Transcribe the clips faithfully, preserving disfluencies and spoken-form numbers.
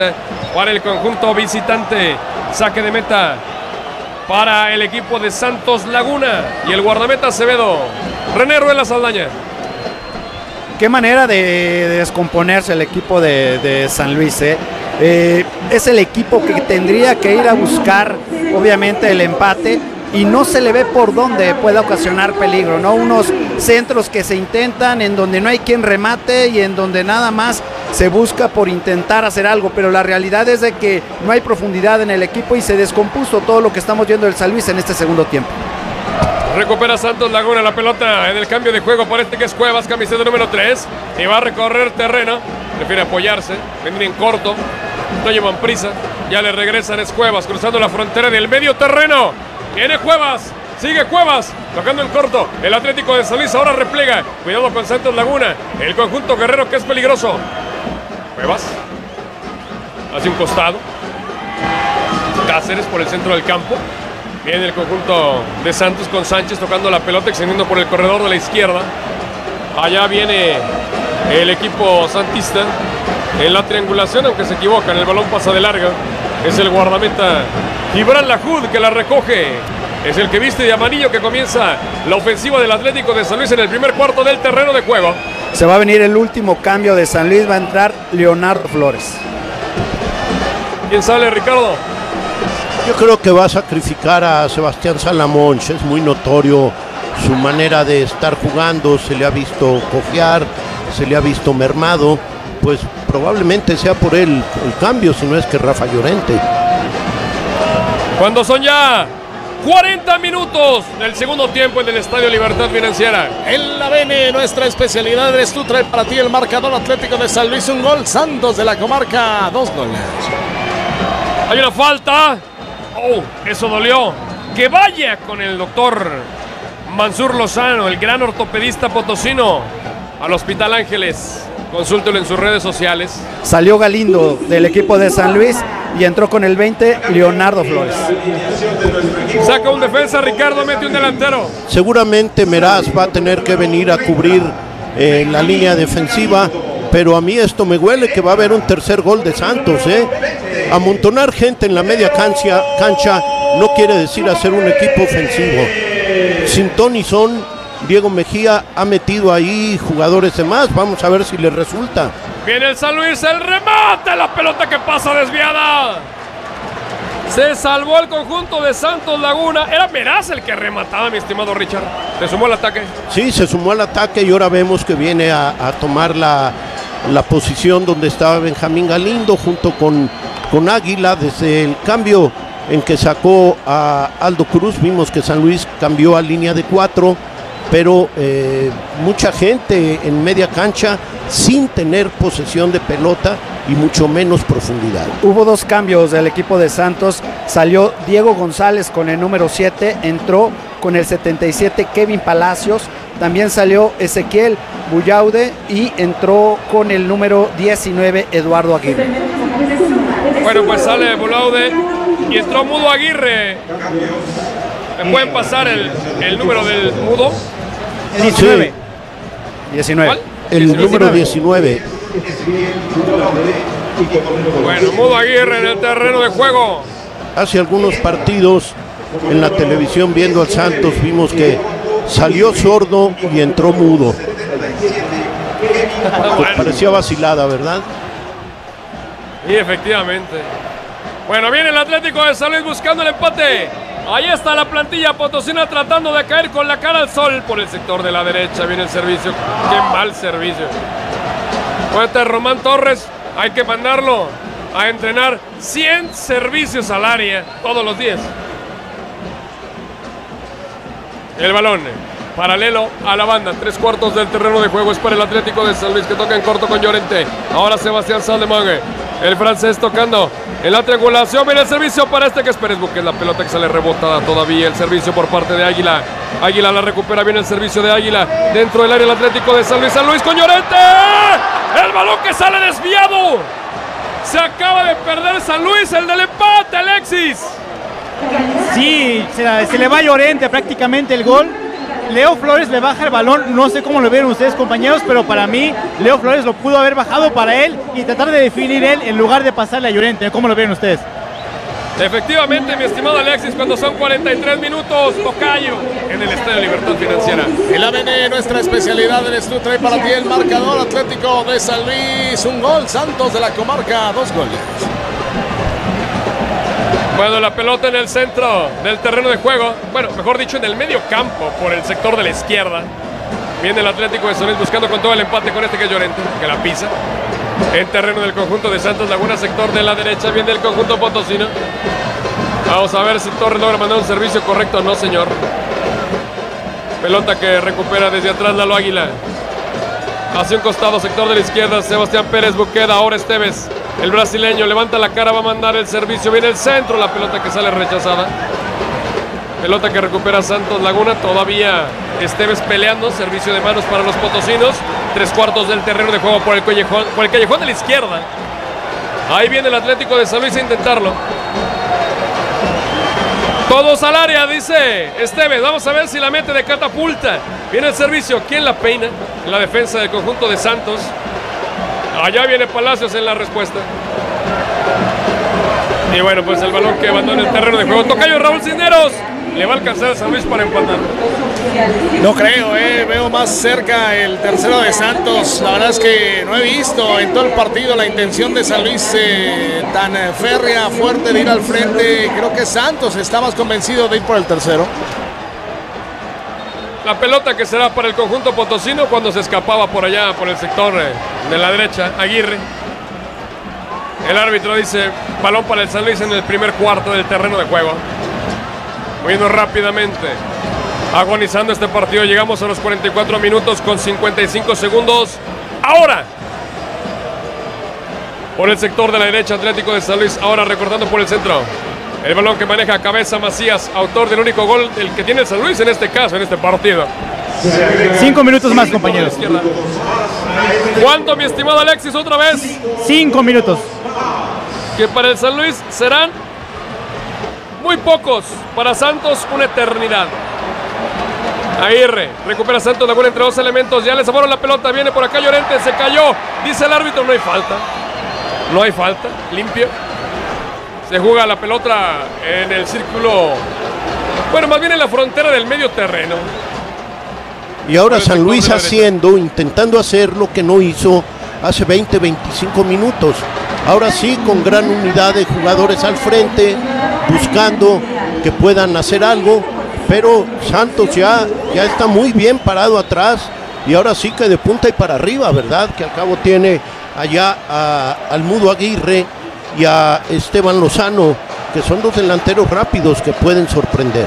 para el conjunto visitante. Saque de meta para el equipo de Santos Laguna y el guardameta Acevedo. René Ruela Saldaña. Qué manera de, de descomponerse el equipo de, de San Luis, ¿eh? Eh, es el equipo que tendría que ir a buscar obviamente el empate y no se le ve por dónde pueda ocasionar peligro, ¿no? Unos centros que se intentan en donde no hay quien remate y en donde nada más se busca por intentar hacer algo, pero la realidad es de que no hay profundidad en el equipo y se descompuso todo lo que estamos viendo del San Luis en este segundo tiempo. Recupera Santos Laguna la pelota en el cambio de juego por este que es Cuevas, camiseta número tres, y va a recorrer terreno, prefiere apoyarse, venir en corto, no llevan prisa, ya le regresan, es Cuevas cruzando la frontera del medio terreno, viene Cuevas, sigue Cuevas, tocando en corto, el Atlético de San Luis ahora replega, cuidado con Santos Laguna, el conjunto guerrero que es peligroso, Cuevas, hacia un costado, Cáceres por el centro del campo, viene el conjunto de Santos con Sánchez tocando la pelota, extendiendo por el corredor de la izquierda. Allá viene el equipo santista en la triangulación, aunque se equivocan, el balón pasa de larga. Es el guardameta Gibran Lahoud que la recoge. Es el que viste de amarillo que comienza la ofensiva del Atlético de San Luis en el primer cuarto del terreno de juego. Se va a venir el último cambio de San Luis, va a entrar Leonardo Flores. ¿Quién sale, Ricardo? Yo creo que va a sacrificar a Sebastián Salamonch, es muy notorio su manera de estar jugando, se le ha visto cojear, se le ha visto mermado, pues probablemente sea por él el cambio, si no es que Rafa Llorente. Cuando son ya cuarenta minutos del segundo tiempo en el Estadio Libertad Financiera. En la B N, nuestra especialidad eres tú, trae para ti el marcador. Atlético de San Luis, un gol, Santos de la Comarca, dos goles. Hay una falta. Oh, eso dolió. Que vaya con el doctor Mansur Lozano, el gran ortopedista potosino, al Hospital Ángeles. Consúltelo en sus redes sociales. Salió Galindo del equipo de San Luis y entró con el veinte Leonardo Flores. Saca un defensa, Ricardo, mete un delantero. Seguramente Meraz va a tener que venir a cubrir eh, la línea defensiva, pero a mí esto me huele que va a haber un tercer gol de Santos, ¿eh? Amontonar gente en la media cancha, cancha no quiere decir hacer un equipo ofensivo. Sin Tony Son, Diego Mejía ha metido ahí jugadores de más, vamos a ver si le resulta. Viene el San Luis, el remate, la pelota que pasa desviada. Se salvó el conjunto de Santos Laguna. Era Meraz el que remataba, mi estimado Richard. ¿Se sumó al ataque? Sí, se sumó al ataque y ahora vemos que viene a, a tomar la, la posición donde estaba Benjamín Galindo junto con, con Águila. Desde el cambio en que sacó a Aldo Cruz, vimos que San Luis cambió a línea de cuatro, pero eh, mucha gente en media cancha sin tener posesión de pelota y mucho menos profundidad. Hubo dos cambios del equipo de Santos, salió Diego González con el número siete, entró con el setenta y siete Kevin Palacios, también salió Ezequiel Bullaude y entró con el número diecinueve Eduardo Aguirre. Bueno, pues sale Bullaude y entró Mudo Aguirre. ¿Me pueden pasar el, el número del Mudo? El diecinueve. Sí. diecinueve. ¿Cuál? El diecinueve. número diecinueve. Bueno, Mudo Aguirre en el terreno de juego. Hace algunos partidos en la televisión viendo al Santos vimos que salió sordo y entró mudo. Pues parecía vacilada, ¿verdad? Y efectivamente. Bueno, viene el Atlético de San Luis buscando el empate. Ahí está la plantilla potosina tratando de caer con la cara al sol por el sector de la derecha. Viene el servicio. Qué mal servicio. Cuenta Román Torres. Hay que mandarlo a entrenar cien servicios al área todos los días. El balón paralelo a la banda. Tres cuartos del terreno de juego es para el Atlético de San Luis que toca en corto con Llorente. Ahora Sebastián Saldemangue. El francés tocando en la triangulación. Viene el servicio para este que es Pérez Buques. La pelota que sale rebotada todavía. El servicio por parte de Águila. Águila la recupera. Viene el servicio de Águila. Dentro del área el Atlético de San Luis. San Luis con Llorente. El balón que sale desviado. Se acaba de perder San Luis. El del empate, Alexis. Sí, se, se le va a Llorente prácticamente el gol. Leo Flores le baja el balón, no sé cómo lo vieron ustedes, compañeros, pero para mí Leo Flores lo pudo haber bajado para él y tratar de definir él en lugar de pasarle a Llorente. ¿Cómo lo vieron ustedes? Efectivamente, mi estimado Alexis, cuando son cuarenta y tres minutos, tocayo en el Estadio Libertad Financiera. El A B N, nuestra especialidad, eres tú, trae para ti el marcador. Atlético de San Luis, un gol. Santos de la Comarca, dos goles. Bueno, la pelota en el centro del terreno de juego, bueno, mejor dicho, en el medio campo, por el sector de la izquierda. Viene el Atlético de San Luis buscando con todo el empate con este que es Llorente, que la pisa. En terreno del conjunto de Santos Laguna, sector de la derecha, viene el conjunto potosino. Vamos a ver si Torres logra mandar un servicio correcto. No, señor. Pelota que recupera desde atrás Lalo Águila. Hacia un costado, sector de la izquierda, Sebastián Pérez Buqueda. Ahora Esteves, el brasileño, levanta la cara, va a mandar el servicio. Viene el centro, la pelota que sale rechazada. Pelota que recupera Santos Laguna. Todavía Esteves peleando. Servicio de manos para los potosinos. Tres cuartos del terreno de juego por el callejón, por el callejón de la izquierda. Ahí viene el Atlético de San Luis a intentarlo. Todos al área, dice Esteves. Vamos a ver si la mete de catapulta. Viene el servicio. ¿Quién la peina? En la defensa del conjunto de Santos. Allá viene Palacios en la respuesta. Y bueno, pues el balón que abandona el terreno de juego. Tocayo Raúl Cisneros. ¿Le va a alcanzar a San Luis para empatar? No creo, eh. Veo más cerca el tercero de Santos. La verdad es que no he visto en todo el partido la intención de San Luis eh, tan eh, férrea, fuerte de ir al frente. Creo que Santos está más convencido de ir por el tercero. La pelota que será para el conjunto potosino cuando se escapaba por allá, por el sector eh, de la derecha, Aguirre. El árbitro dice balón para el San Luis en el primer cuarto del terreno de juego. Moviendo rápidamente, agonizando este partido. Llegamos a los cuarenta y cuatro minutos con cincuenta y cinco segundos. Ahora, por el sector de la derecha, Atlético de San Luis. Ahora recortando por el centro. El balón que maneja cabeza Macías, autor del único gol del que tiene el San Luis en este caso, en este partido. Cinco minutos más, compañeros. ¿Cuánto, mi estimado Alexis, otra vez? Cinco minutos. Que para el San Luis serán muy pocos, para Santos una eternidad. Aguirre recupera Santos Laguna entre dos elementos. Ya le zafaron la pelota, viene por acá Llorente, se cayó. Dice el árbitro, no hay falta. No hay falta, limpio. Se juega la pelota en el círculo, bueno, más bien en la frontera del medio terreno. Y ahora San Luis haciendo, intentando hacer lo que no hizo hace veinte, veinticinco minutos. Ahora sí, con gran unidad de jugadores al frente, buscando que puedan hacer algo, pero Santos ya, ya está muy bien parado atrás y ahora sí que de punta y para arriba, ¿verdad? Que al cabo tiene allá a, al Mudo Aguirre y a Esteban Lozano, que son dos delanteros rápidos que pueden sorprender.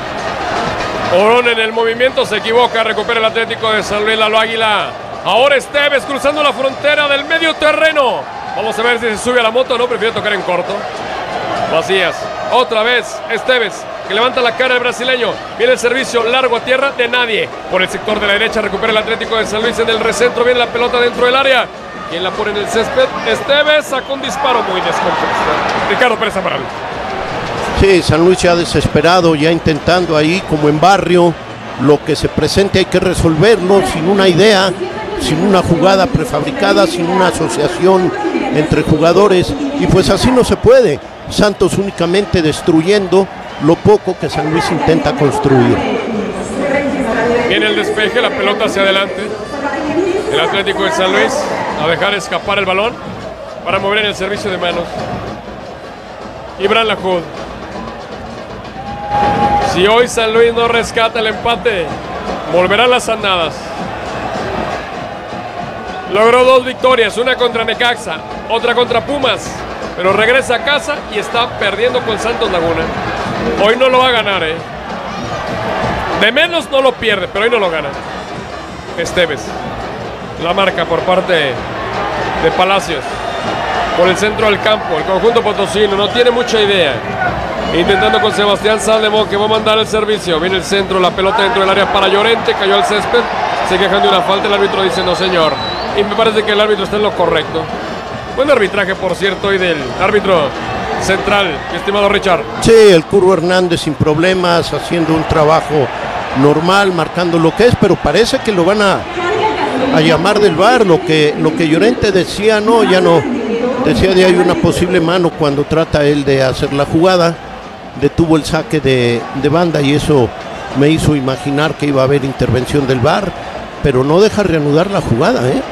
Orón en el movimiento se equivoca, recupera el Atlético de San Luis, Lalo Águila. Ahora Esteves cruzando la frontera del medio terreno. Vamos a ver si se sube a la moto o no, prefiere tocar en corto. Macías, otra vez Esteves, que levanta la cara el brasileño. Viene el servicio largo a tierra de nadie. Por el sector de la derecha recupera el Atlético de San Luis en el recentro. Viene la pelota dentro del área. ¿Quién la pone en el césped? Esteves sacó un disparo muy descompuesto. Ricardo Pérez Amaral. Sí, San Luis ya desesperado, ya intentando ahí como en barrio. Lo que se presente hay que resolverlo sin una idea, sin una jugada prefabricada, sin una asociación entre jugadores, y pues así no se puede. Santos únicamente destruyendo lo poco que San Luis intenta construir. Viene el despeje, la pelota hacia adelante. El Atlético de San Luis a dejar escapar el balón para mover en el servicio de manos. Ibran Lajud. Si hoy San Luis no rescata el empate, volverán las andadas. Logró dos victorias, una contra Necaxa, otra contra Pumas, pero regresa a casa y está perdiendo con Santos Laguna. Hoy no lo va a ganar, ¿eh? De menos no lo pierde, pero hoy no lo gana. Esteves. La marca por parte de Palacios. Por el centro del campo, el conjunto potosino no tiene mucha idea. Intentando con Sebastián Saldemón, que va a mandar el servicio. Viene el centro, la pelota dentro del área para Llorente, cayó al césped. Se quejan de una falta, el árbitro dice no señor. Y me parece que el árbitro está en lo correcto. Buen arbitraje, por cierto, hoy del árbitro central, mi estimado Richard. Sí, el Curro Hernández sin problemas, haciendo un trabajo normal, marcando lo que es, pero parece que lo van a, a llamar del V A R, lo que, lo que Llorente decía, no, ya no, decía de ahí una posible mano cuando trata él de hacer la jugada, detuvo el saque de, de banda y eso me hizo imaginar que iba a haber intervención del V A R, pero no deja reanudar la jugada, ¿eh?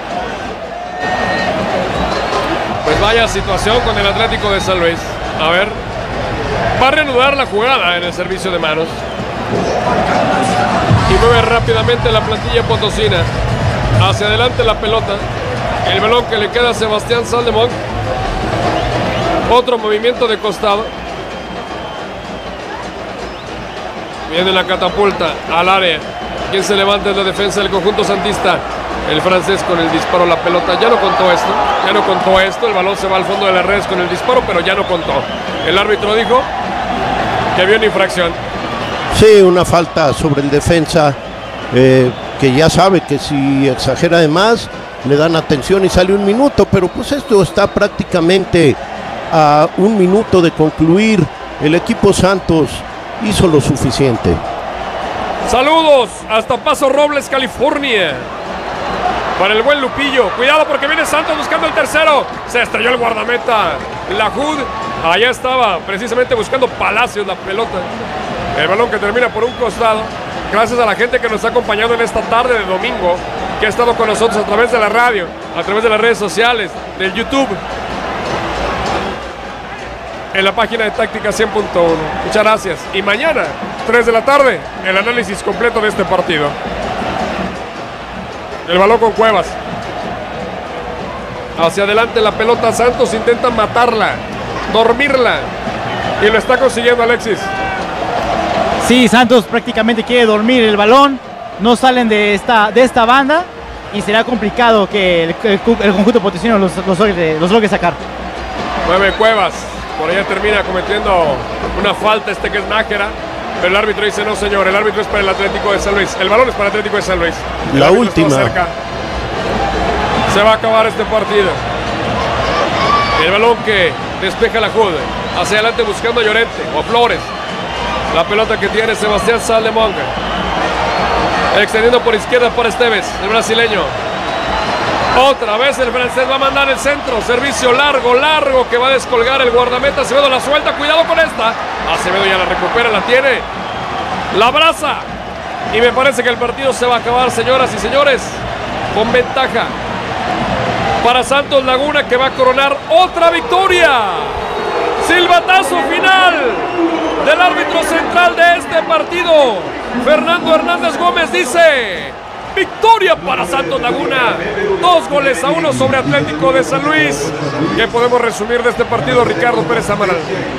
Pues vaya situación con el Atlético de San Luis. A ver, va a reanudar la jugada en el servicio de manos. Y mueve rápidamente la plantilla potosina. Hacia adelante la pelota. El balón que le queda a Sebastián Saldemont. Otro movimiento de costado. Viene la catapulta al área. Quien se levanta es la defensa del conjunto santista. El francés con el disparo, la pelota. Ya no contó esto. Ya no contó esto. El balón se va al fondo de las redes con el disparo, pero ya no contó. El árbitro dijo que vio una infracción. Sí, una falta sobre el defensa. Eh, que ya sabe que si exagera de más, le dan atención y sale un minuto. Pero pues esto está prácticamente a un minuto de concluir. El equipo Santos hizo lo suficiente. Saludos hasta Paso Robles, California. Para el buen Lupillo. Cuidado porque viene Santos buscando el tercero. Se estrelló el guardameta. La H U D. Allá estaba precisamente buscando Palacios la pelota. El balón que termina por un costado. Gracias a la gente que nos ha acompañado en esta tarde de domingo. Que ha estado con nosotros a través de la radio. A través de las redes sociales. Del YouTube. En la página de Táctica cien punto uno. Muchas gracias. Y mañana, tres de la tarde, el análisis completo de este partido. El balón con Cuevas. Hacia adelante la pelota. Santos intenta matarla, dormirla. Y lo está consiguiendo Alexis. Sí, Santos prácticamente quiere dormir el balón. No salen de esta, de esta banda. Y será complicado que el, el, el conjunto potosino los, los, logre, los logre sacar. Mueve Cuevas. Por allá termina cometiendo una falta este que es Nájera. Pero el árbitro dice no señor, el árbitro es para el Atlético de San Luis. El balón es para el Atlético de San Luis. El la última. Se va a acabar este partido. El balón que despeja la H U D. Hacia adelante buscando a Llorente o Flores. La pelota que tiene Sebastián Saldemont. Extendiendo por izquierda para Esteves, el brasileño. Otra vez el francés va a mandar el centro. Servicio largo, largo que va a descolgar el guardameta. Acevedo la suelta, cuidado con esta. Acevedo ya la recupera, la tiene. La abraza. Y me parece que el partido se va a acabar, señoras y señores, con ventaja para Santos Laguna, que va a coronar otra victoria. Silbatazo final del árbitro central de este partido. Fernando Hernández Gómez dice: victoria para Santos Laguna, dos goles a uno sobre Atlético de San Luis. ¿Qué podemos resumir de este partido, Ricardo Pérez Amaral?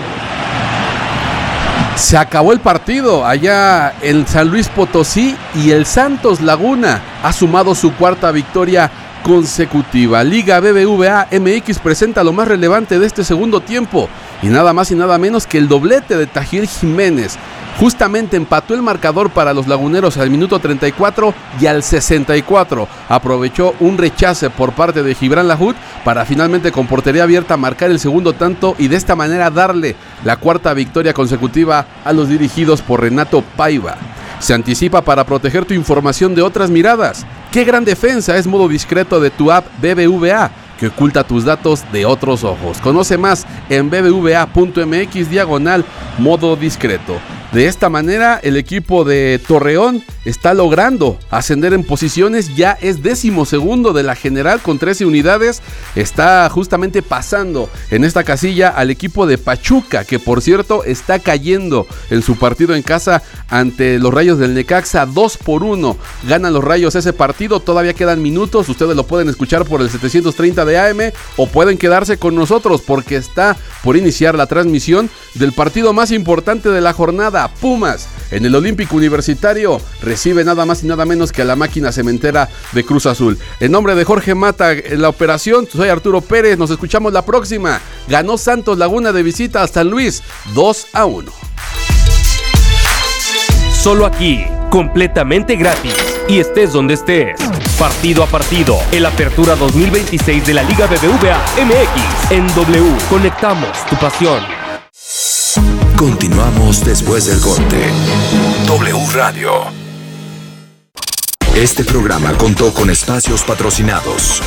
Se acabó el partido allá en San Luis Potosí y el Santos Laguna ha sumado su cuarta victoria consecutiva. Liga B B V A M X presenta lo más relevante de este segundo tiempo y nada más y nada menos que el doblete de Tahir Jiménez. Justamente empató el marcador para los laguneros al minuto treinta y cuatro y al sesenta y cuatro aprovechó un rechace por parte de Gibran Lahoud para finalmente con portería abierta marcar el segundo tanto y de esta manera darle la cuarta victoria consecutiva a los dirigidos por Renato Paiva. Se anticipa para proteger tu información de otras miradas. ¡Qué gran defensa es modo discreto de tu app B B V A! Que oculta tus datos de otros ojos. Conoce más en bbva.mx diagonal modo discreto. De esta manera, el equipo de Torreón está logrando ascender en posiciones, ya es décimo segundo de la general con trece unidades, está justamente pasando en esta casilla al equipo de Pachuca, que por cierto está cayendo en su partido en casa ante los Rayos del Necaxa, dos por uno, ganan los Rayos ese partido, todavía quedan minutos, ustedes lo pueden escuchar por el setecientos treinta de A M o pueden quedarse con nosotros porque está por iniciar la transmisión del partido más importante de la jornada. Pumas en el Olímpico Universitario recibe nada más y nada menos que a la máquina cementera de Cruz Azul. En nombre de Jorge Mata en la operación, soy Arturo Pérez, nos escuchamos la próxima. Ganó Santos Laguna de visita a San Luis dos a uno. Solo aquí, completamente gratis y estés donde estés. Partido a partido, el Apertura dos mil veintiséis de la Liga B B V A M X en W. Conectamos tu pasión. Continuamos después del corte. W Radio. Este programa contó con espacios patrocinados.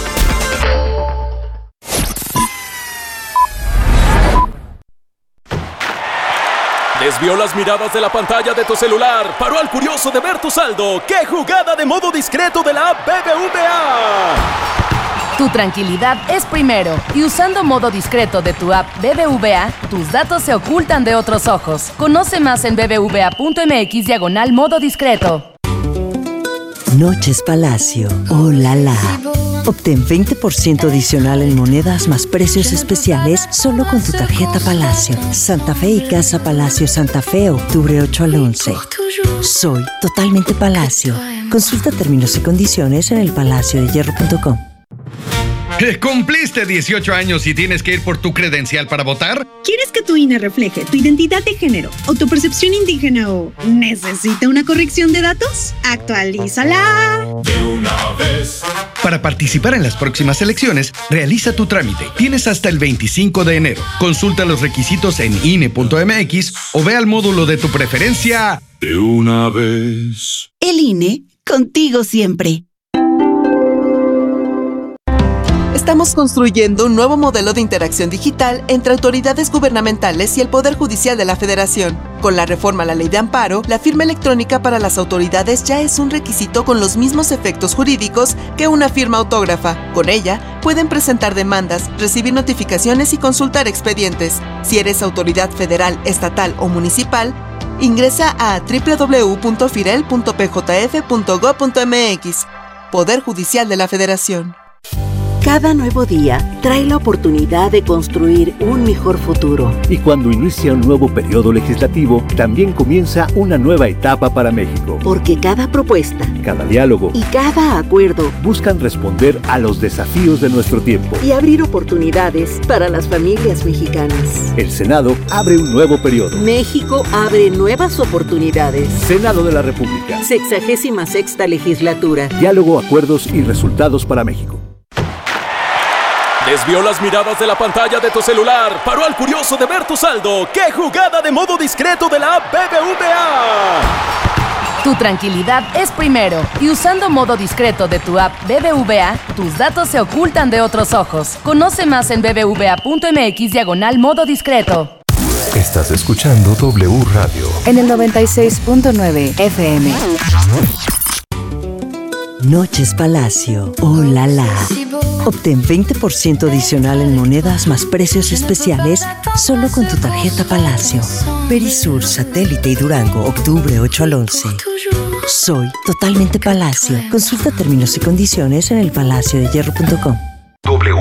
Desvió las miradas de la pantalla de tu celular. Paró al curioso de ver tu saldo. ¡Qué jugada de modo discreto de la app B B V A! Tu tranquilidad es primero. Y usando modo discreto de tu app B B V A, tus datos se ocultan de otros ojos. Conoce más en bbva.mx diagonal modo discreto. Noches Palacio. ¡Oh, la la! Obtén veinte por ciento adicional en monedas más precios especiales solo con tu tarjeta Palacio. Santa Fe y Casa Palacio Santa Fe, octubre ocho al once. Soy totalmente Palacio. Consulta términos y condiciones en el palacio de hierro punto com. ¿Cumpliste dieciocho años y tienes que ir por tu credencial para votar? ¿Quieres que tu I N E refleje tu identidad de género o tu percepción indígena o necesita una corrección de datos? ¡Actualízala! De una vez. Para participar en las próximas elecciones, realiza tu trámite. Tienes hasta el veinticinco de enero. Consulta los requisitos en I N E punto M X o ve al módulo de tu preferencia. De una vez. El I N E, contigo siempre. Estamos construyendo un nuevo modelo de interacción digital entre autoridades gubernamentales y el Poder Judicial de la Federación. Con la reforma a la Ley de Amparo, la firma electrónica para las autoridades ya es un requisito con los mismos efectos jurídicos que una firma autógrafa. Con ella, pueden presentar demandas, recibir notificaciones y consultar expedientes. Si eres autoridad federal, estatal o municipal, ingresa a doble u doble u doble u punto firel punto p j f punto gob punto m x. Poder Judicial de la Federación. Cada nuevo día trae la oportunidad de construir un mejor futuro. Y cuando inicia un nuevo periodo legislativo, también comienza una nueva etapa para México. Porque cada propuesta, cada diálogo y cada acuerdo buscan responder a los desafíos de nuestro tiempo y abrir oportunidades para las familias mexicanas. El Senado abre un nuevo periodo. México abre nuevas oportunidades. Senado de la República. Sexagésima sexta legislatura. Diálogo, acuerdos y resultados para México. Desvió las miradas de la pantalla de tu celular. Paró al curioso de ver tu saldo. ¡Qué jugada de modo discreto de la app B B V A! Tu tranquilidad es primero. Y usando modo discreto de tu app B B V A, tus datos se ocultan de otros ojos. Conoce más en bbva.mx diagonal modo discreto. Estás escuchando W Radio. En el noventa y seis punto nueve F M. Noches Palacio. ¡Oh, la la! Obtén veinte por ciento adicional en monedas más precios especiales solo con tu tarjeta Palacio. Perisur, Satélite y Durango, octubre ocho al once. Soy totalmente Palacio. Consulta términos y condiciones en el palacio de hierro punto com. W